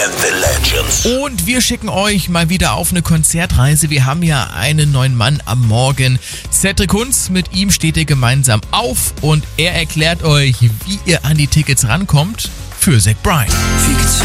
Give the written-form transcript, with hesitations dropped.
and the Legends. Und wir schicken euch mal wieder auf eine Konzertreise. Wir haben ja einen neuen Mann am Morgen. Cedric Hunz, mit ihm steht ihr gemeinsam auf und er erklärt euch, wie ihr an die Tickets rankommt für Zach Bryan.